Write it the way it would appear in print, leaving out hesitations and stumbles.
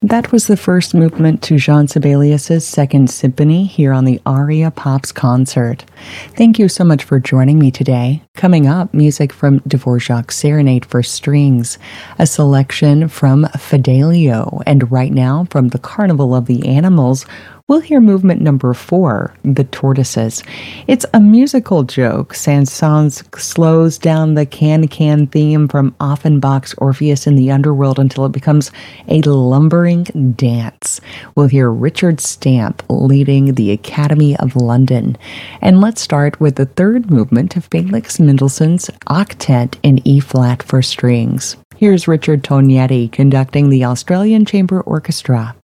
That was the first movement to Jean Sibelius's Second Symphony here on the Aria Pops concert. Thank you so much for joining me today. Coming up, music from Dvorak's Serenade for Strings, a selection from Fidelio, and right now from the Carnival of the Animals, we'll hear movement number 4, The Tortoises. It's a musical joke. Saint-Saëns slows down the can-can theme from Offenbach's Orpheus in the Underworld until it becomes a lumbering dance. We'll hear Richard Stamp leading the Academy of London. And let's start with the third movement of Felix Mendelssohn's Octet in E-flat for strings. Here's Richard Tognetti conducting the Australian Chamber Orchestra.